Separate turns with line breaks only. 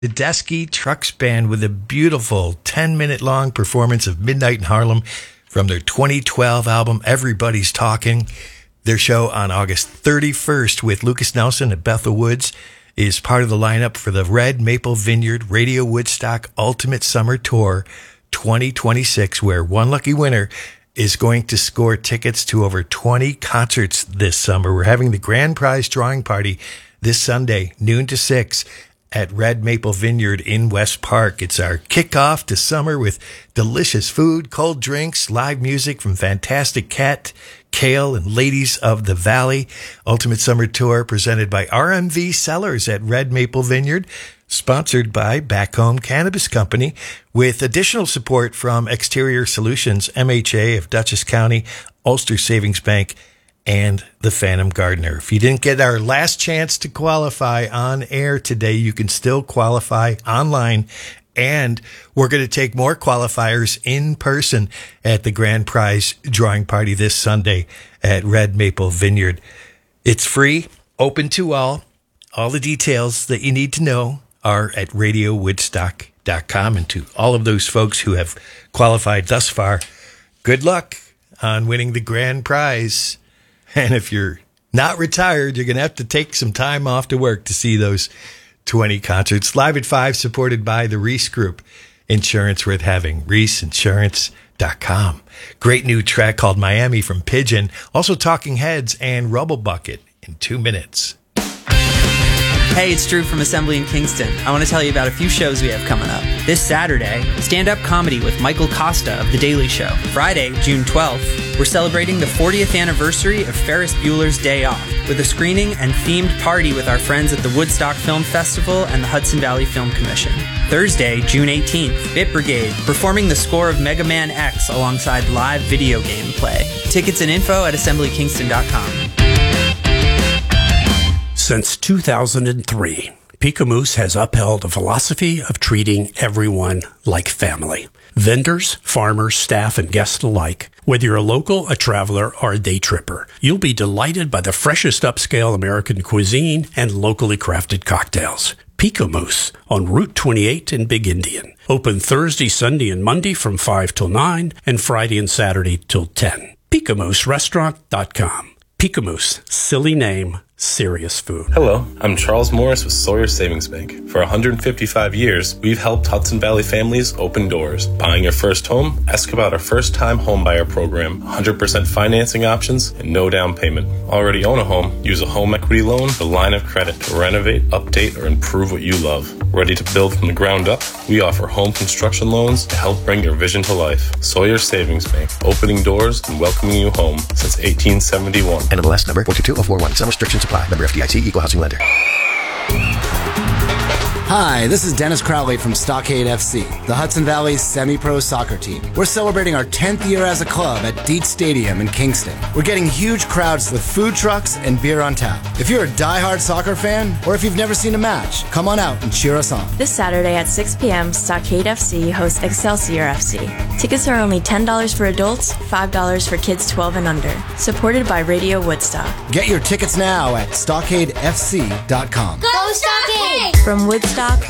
The Tedeschi Trucks Band with a beautiful 10-minute long performance of Midnight in Harlem from their 2012 album, Everybody's Talking. Their show on August 31st with Lucas Nelson at Bethel Woods is part of the lineup for the Red Maple Vineyard Radio Woodstock Ultimate Summer Tour 2026, where one lucky winner is going to score tickets to over 20 concerts this summer. We're having the grand prize drawing party this Sunday, noon to 6, at Red Maple Vineyard in West Park. It's our kickoff to summer with delicious food, cold drinks, live music from Fantastic Cat, Kale, and Ladies of the Valley. Ultimate Summer Tour presented by RMV Cellars at Red Maple Vineyard, sponsored by Back Home Cannabis Company, with additional support from Exterior Solutions, MHA of Dutchess County, Ulster Savings Bank, and the Phantom Gardener. If you didn't get our last chance to qualify on air today, you can still qualify online, and we're going to take more qualifiers in person at the grand prize drawing party this Sunday at Red Maple Vineyard. It's free, open to all. All the details that you need to know are at radiowoodstock.com. And to all of those folks who have qualified thus far, good luck on winning the grand prize. And if you're not retired, you're going to have to take some time off to work to see those 20 concerts. Live at 5, supported by the Reese Group. Insurance worth having. ReeseInsurance.com. Great new track called Miami from Pigeon. Also Talking Heads and Rubble Bucket in 2 minutes.
Hey, it's Drew from Assembly in Kingston. I want to tell you about a few shows we have coming up. This Saturday, stand-up comedy with Michael Costa of The Daily Show. Friday, June 12th, we're celebrating the 40th anniversary of Ferris Bueller's Day Off with a screening and themed party with our friends at the Woodstock Film Festival and the Hudson Valley Film Commission. Thursday, June 18th, Bit Brigade, performing the score of Mega Man X alongside live video game play. Tickets and info at assemblykingston.com.
Since 2003, Picamous has upheld a philosophy of treating everyone like family. Vendors, farmers, staff, and guests alike. Whether you're a local, a traveler, or a day tripper, you'll be delighted by the freshest upscale American cuisine and locally crafted cocktails. Picamous on Route 28 in Big Indian. Open Thursday, Sunday, and Monday from 5 till 9 and Friday and Saturday till 10. PicamousRestaurant.com. Picamous, silly name, serious food.
Hello, I'm Charles Morris with Sawyer Savings Bank. For 155 years, we've helped Hudson Valley families open doors. Buying your first home? Ask about our first-time homebuyer program. 100% financing options and no down payment. Already own a home? Use a home equity loan, the line of credit to renovate, update, or improve what you love. Ready to build from the ground up? We offer home construction loans to help bring your vision to life. Sawyer Savings Bank, opening doors and welcoming you home since 1871.
NMLS number 122041. Some restrictions apply. Member FDIC, Equal Housing Lender.
Hi, this is Dennis Crowley from Stockade FC, the Hudson Valley's semi-pro soccer team. We're celebrating our 10th year as a club at Dietz Stadium in Kingston. We're getting huge crowds with food trucks and beer on tap. If you're a diehard soccer fan, or if you've never seen a match, come on out and cheer us on.
This Saturday at 6 p.m., Stockade FC hosts Excelsior FC. Tickets are only $10 for adults, $5 for kids 12 and under. Supported by Radio Woodstock.
Get your tickets now at stockadefc.com.
Go Stockade!
From Woodstock,